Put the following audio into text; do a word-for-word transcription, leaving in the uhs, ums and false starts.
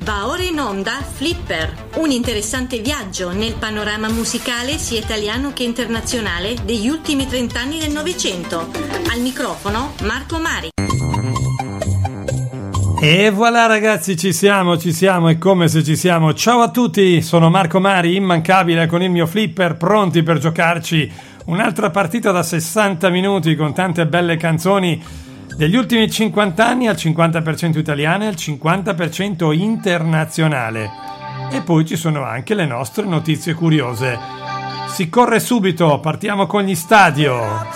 Va ora in onda Flipper, un interessante viaggio nel panorama musicale sia italiano che internazionale degli ultimi trent'anni del Novecento. Al microfono Marco Mari. E voilà ragazzi, ci siamo, ci siamo, è come se ci siamo. Ciao a tutti, sono Marco Mari, immancabile con il mio Flipper, pronti per giocarci un'altra partita da sessanta minuti con tante belle canzoni degli ultimi cinquanta anni, al cinquanta per cento italiane e al cinquanta per cento internazionale. E poi ci sono anche le nostre notizie curiose. Si corre subito, partiamo con gli Stadio.